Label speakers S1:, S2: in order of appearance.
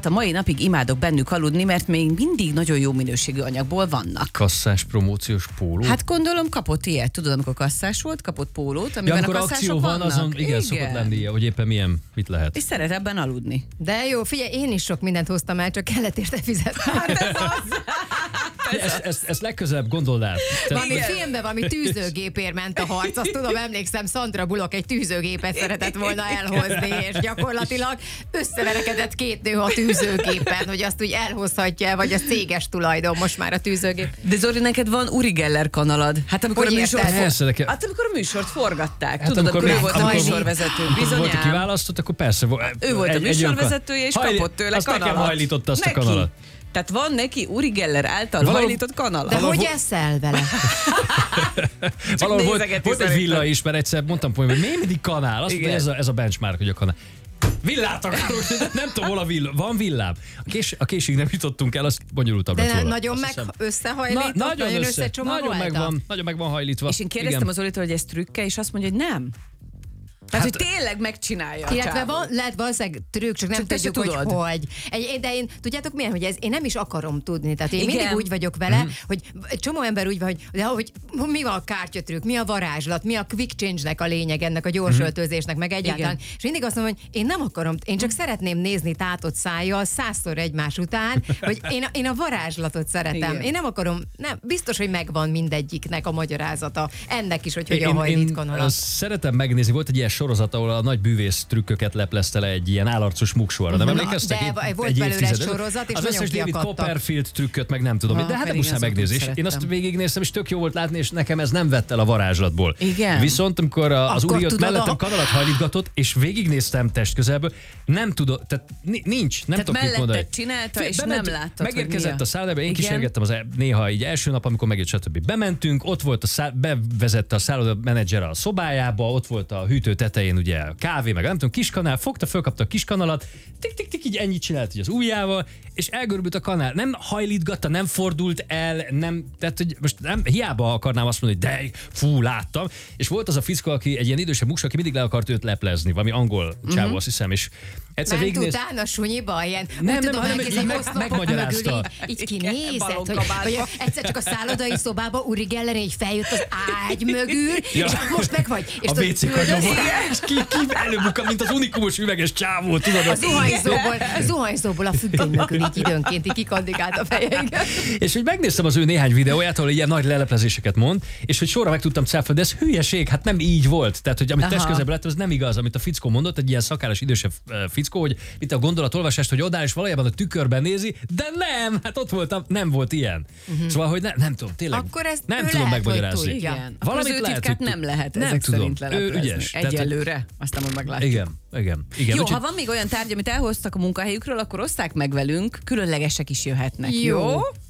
S1: a mai napig imádok bennük aludni, mert még mindig nagyon jó minőségű anyagból vannak.
S2: Kasszás promóciós póló?
S1: Hát gondolom kapott ilyet, tudod, amikor kasszás volt, kapott pólót, amiben
S2: amikor
S1: a kasszások
S2: akció van,
S1: vannak.
S2: azon igen, szokott lenni, hogy éppen mit lehet.
S1: És szeret ebben aludni.
S3: De jó, figyelj, én is sok mindent hoztam el, csak kellett érte fizetni.
S1: Hát ez az.
S2: Ezt legközelebb gondold át.
S3: Valami filmben valami tűzőgépért ment a harc, azt tudom, emlékszem, Sandra Bullock egy tűzőgépet szeretett volna elhozni, és gyakorlatilag összeverekedett két nő a tűzőgépen, hogy azt úgy elhozhatja, vagy a céges tulajdon most már a tűzőgép.
S1: De Zoli, neked van Uri Geller kanalad. Hát amikor
S3: Hogy
S1: a műsort,
S3: érted?
S1: amikor a műsort forgatták.
S2: Hát
S1: tudod, amikor ő volt a
S2: amikor
S1: műsorvezető.
S2: volt a
S1: Bizonyám.
S2: kiválasztott, akkor persze.
S1: Ő volt a műsorvezetője, és kapott tőle
S2: azt
S1: kanalat.
S2: nekem hajlította azt
S1: Neki.
S2: a kanalat.
S1: Tehát van neki Uri Geller által hajlított kanala.
S3: De hogy eszel vele?
S2: Valahol
S1: nézegeti
S2: volt egy
S1: szerintem.
S2: villa is, mert egyszer mondtam, hogy miért mindig kanál? Azt mondja,
S1: Igen.
S2: ez a benchmark, hogy a kanál. Villát akarok, nem tudom, hol a villa. Van villám. A késig nem jutottunk el, az bonyolultabb lett
S3: De
S2: volna.
S3: nagyon
S2: Azt
S3: meg
S2: hiszem.
S3: összehajlított, nagyon összecsomagolta.
S2: Nagyon meg van hajlítva.
S1: És én kérdeztem az Zolitól, hogy ez trükke, és azt mondja, hogy nem. Tehát, hogy tényleg megcsinálja.
S3: Illetve lehet valószínűleg trükk, csak nem
S1: Csak te se
S3: tudjuk, hogy
S1: tudod.
S3: hogy. De én, tudjátok milyen, hogy én nem is akarom tudni. Tehát én
S1: Igen.
S3: mindig úgy vagyok vele, hogy egy csomó ember úgy van, hogy mi van a kártyatrükk, mi a varázslat, mi a quick change-nek a lényeg, ennek a gyors öltözésnek, meg egyáltalán. És mindig azt mondom, hogy én nem akarom, én csak szeretném nézni tátott szájjal 100-szor egymás után, hogy én a varázslatot szeretem.
S1: Igen.
S3: Én nem akarom, nem, biztos, hogy megvan mindegyiknek a magyarázata. Ennek is, hogy hogyan hajlít kanalat.
S2: Szeretem megnézni, volt egy ilyen sorozat, ahol a nagy bűvész trükköket leplezte le egy ilyen állarcos muksóra. Nem emlékeztek?
S3: De volt belőle egy sorozat, és
S2: az
S3: nagyon
S2: összes David
S3: kiakadtak.
S2: Copperfield trükköt, meg nem tudom. De hát
S1: pedig
S2: muszáj
S1: azokat
S2: megnézni. És
S1: szerettem.
S2: én azt végignéztem, és tök jó volt látni, és nekem ez nem vett el a varázslatból.
S1: Igen.
S2: Viszont amikor az
S3: Akkor
S2: úri ott
S3: tudod,
S2: mellettem
S3: a-
S2: kanalat hajlítgatott, és végignéztem testközelből, nem tudod, tehát nincs, nem
S1: Tehát
S2: tudok mit mondani.
S1: melletted csinálta, és nem láttad, hogy
S2: Megérkezett
S1: mi
S2: a szállodába, én
S1: Igen.
S2: kísérgettem néha így első nap, amikor megjött, stb. Bementünk, ott volt bevezette a szálloda menedzser a szobájába, ott volt a hűtő tetején ugye kávé, meg nem tudom, kiskanál, fogta, fölkapta a kiskanalat, tik-tik-tik, így ennyit csinált így az ujjával, és elgörbült a kanál. Nem hajlítgatta, nem fordult el, nem, tehát hogy most nem, hiába akarnám azt mondani, hogy de fú, láttam. És volt az a fickó, aki egy ilyen idősebb muks, aki mindig le akart őt leplezni, valami angol csávó, azt hiszem, és egyszer
S3: Ment
S2: végignéz...
S3: utána sunyiba, ilyen,
S2: Nem,
S3: úgy tudom,
S2: hanem
S3: elképzelni,
S2: így
S3: oszlopok
S2: megmagyarázta.
S3: mögül így kinézett,
S1: balonkabátba.
S3: hogy egyszer csak a szállodai szobába Uri Geller így feljött az ágy mögül, és most meg vagy. És
S2: A
S3: tudod,
S2: WC kagyomban, és ki előbukkan, mint az unikumos üveges csávó, tudod?
S3: a zuhanyzóból a függöny mögül így időnként így kikandikált a fejeinket.
S2: És hogy megnéztem az ő néhány videóját, ahol ilyen nagy leleplezéseket mond, és hogy sorra meg tudtam cáfolni, de ez hülyeség, hát nem így volt. Tehát, hogy amit testközelből lett, az nem igaz, amit a fickó mondott, egy ilyen szakállas idősebb fickó, hogy itt a gondolatolvasást, hogy odáll, és valójában a tükörben nézi, de nem, hát ott voltam, nem volt ilyen. Szóval, hogy nem tudom, tényleg.
S3: Akkor ezt
S2: nem
S3: ő
S2: tudom
S3: lehet, hogy
S2: megmagyarázni.
S3: tudja.
S1: Igen. Akkor az ő titkát
S2: hogy
S1: nem lehet
S2: nem
S1: ezek
S2: tudom.
S1: szerint
S2: Ő
S1: leleplezni.
S2: ügyes. Tehát, hogy-
S1: Egyelőre. Aztán majd meglátjuk.
S2: Igen.
S1: Jó,
S2: úgyhogy-
S1: ha van még olyan tárgy, amit elhoztak a munkahelyükről, akkor oszták meg velünk, különlegesek is jöhetnek.
S3: Jó.
S1: Jó?